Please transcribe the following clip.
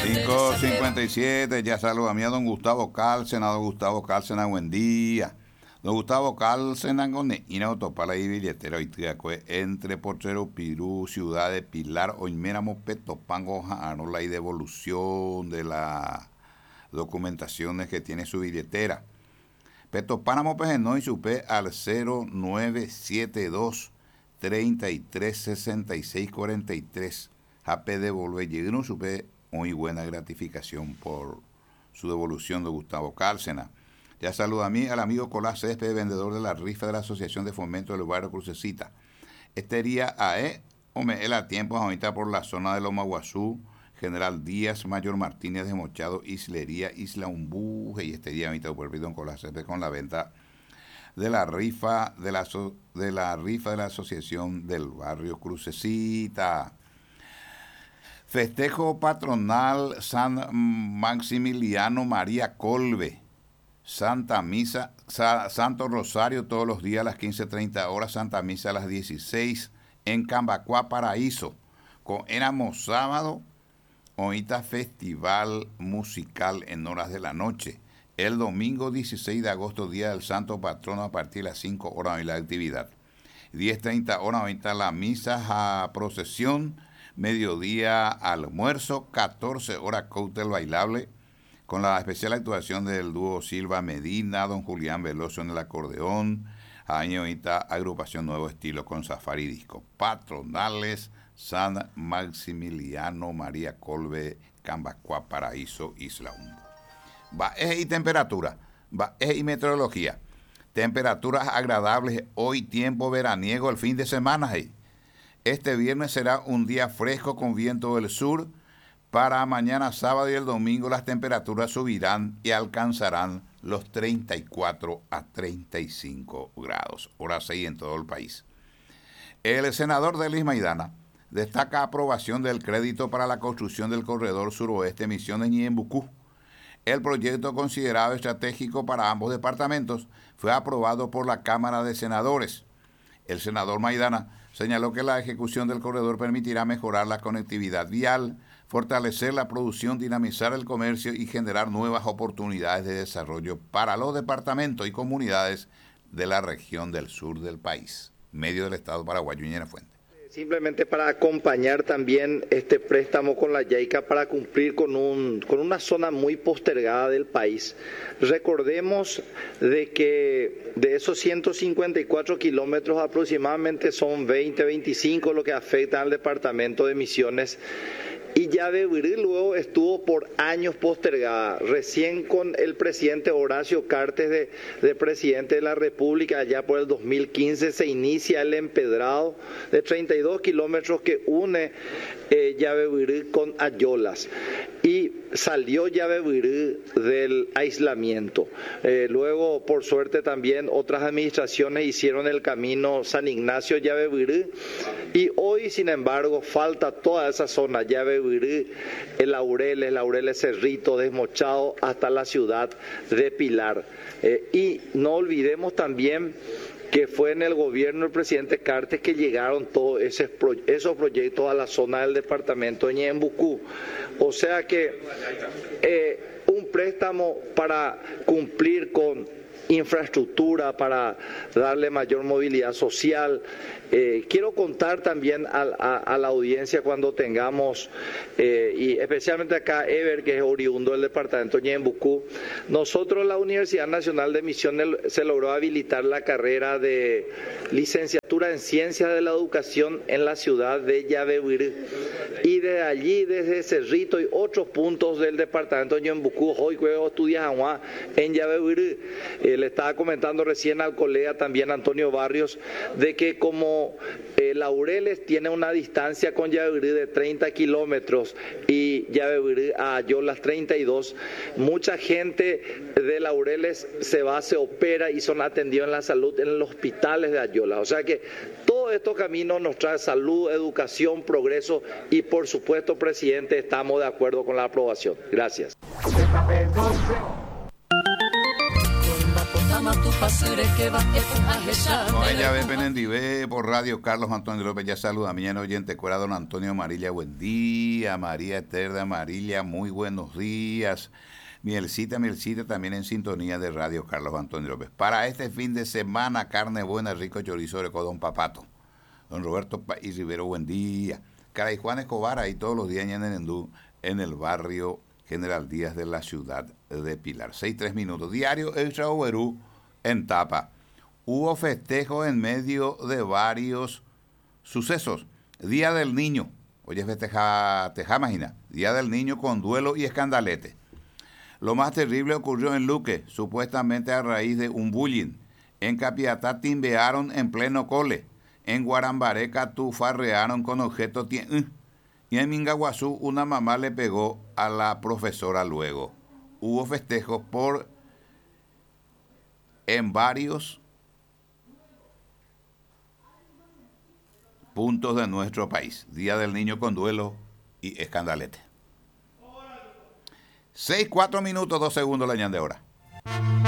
5:57, ya saluda a mí a don Gustavo Cárcena. Don Gustavo Cárcena, buen día. Don Gustavo Cárcena, con Inautopala y billetera hoy entre Portero, Pirú, Ciudad de Pilar, Oiméramo, Petopango, Janola y devolución de las documentaciones que tiene su billetera. Petopáramo Pejenó y supe al 0972 336643. AP devolver, llegaron supe muy buena gratificación por su devolución de Gustavo Cárcena. Ya saluda a mí al amigo Colás Césped, vendedor de la rifa de la Asociación de Fomento del Barrio Crucecita. Este día él a tiempo ahorita por la zona de Lomaguazú, General Díaz, Mayor Martínez de Mochado, Islería, Isla Umbuje, y este día ahorita por don Colás Césped con la venta de la rifa de la Asociación del Barrio Crucecita. Festejo patronal San Maximiliano María Colbe. Santa Misa, Santo Rosario todos los días a las 15:30 horas, Santa Misa a las 16 en Cambacuá, Paraíso. Éramos sábado, ahorita festival musical en horas de la noche. El domingo 16 de agosto, día del Santo Patrono, a partir de las 5 horas de la actividad. 10:30 horas, ahorita la misa a procesión, mediodía almuerzo, 14 horas cóctel bailable, con la especial actuación del dúo Silva Medina, don Julián Veloso en el acordeón, ahorita agrupación Nuevo Estilo con Safari Disco. Patronales San Maximiliano María Colbe, Cambacuá, Paraíso, Isla Humbo. Eje y temperatura, eje y meteorología. Temperaturas agradables hoy, tiempo veraniego el fin de semana. Este viernes será un día fresco con viento del sur. Para mañana sábado y el domingo las temperaturas subirán y alcanzarán los 34 a 35 grados, hora 6 en todo el país. El senador Delis Maidana destaca aprobación del crédito para la construcción del corredor suroeste Misiones-Ñembucú. El proyecto, considerado estratégico para ambos departamentos, fue aprobado por la Cámara de Senadores. El senador Maidana señaló que la ejecución del corredor permitirá mejorar la conectividad vial, fortalecer la producción, dinamizar el comercio y generar nuevas oportunidades de desarrollo para los departamentos y comunidades de la región del sur del país, medio del estado paraguayo. Ñera Fuente. Simplemente para acompañar también este préstamo con la JICA para cumplir con una zona muy postergada del país. Recordemos de que de esos 154 kilómetros aproximadamente son 25 lo que afecta al departamento de Misiones. Y Yabebirí luego estuvo por años postergada. Recién con el presidente Horacio Cartes de presidente de la República, allá por el 2015, se inicia el empedrado de 32 kilómetros que une Yabebirí con Ayolas. Y salió Yabebirí del aislamiento. Luego, por suerte, también otras administraciones hicieron el camino San Ignacio-Yabebirí. Y hoy, sin embargo, falta toda esa zona, Yabebirí, el Laureles Cerrito, Desmochado, hasta la ciudad de Pilar. Y no olvidemos también que fue en el gobierno del presidente Cartes que llegaron todos esos proyectos a la zona del departamento de Ñembucú. O sea que un préstamo para cumplir con infraestructura, para darle mayor movilidad social. Quiero contar también a la audiencia cuando tengamos, y especialmente acá Ever, que es oriundo del departamento de Ñembucú, nosotros la Universidad Nacional de Misiones se logró habilitar la carrera de licenciatura en Ciencias de la Educación en la ciudad de Yabebirí. Y de allí, desde Cerrito y otros puntos del departamento de Ñembucú, hoy juego estudias en Yabebirí. Le estaba comentando recién al colega también Antonio Barrios de que como Laureles tiene una distancia con Yabebirí de 30 kilómetros y Yabebirí a Ayolas 32, mucha gente de Laureles se opera y son atendidos en la salud en los hospitales de Ayolas. O sea que todos estos caminos nos traen salud, educación, progreso y por supuesto, presidente, estamos de acuerdo con la aprobación. Gracias. Con ella ve Penendivé por radio Carlos Antonio López. Ya saluda a mi oyente cuera don Antonio Amarilla. Buen día, María Eterna Amarilla. Muy buenos días. Mielcita también en sintonía de radio Carlos Antonio López. Para este fin de semana, carne buena, rico chorizo de Don Papato. Don Roberto y Rivero, buen día. Caray Juan Escobar, ahí todos los días en Nenendú, en el barrio General Díaz de la ciudad de Pilar. 6-3 minutos. Diario El Chauverú en tapa. Hubo festejo en medio de varios sucesos. Día del Niño. Oye, imagina. Día del Niño con duelo y escandalete. Lo más terrible ocurrió en Luque, supuestamente a raíz de un bullying. En Capiatá timbearon en pleno cole. En Guarambaré catufarrearon con objetos. Y en Mingaguazú una mamá le pegó a la profesora luego. Hubo festejos en varios puntos de nuestro país. Día del Niño con duelo y escandalete. 6-4 minutos, 2 segundos la ñan de hora.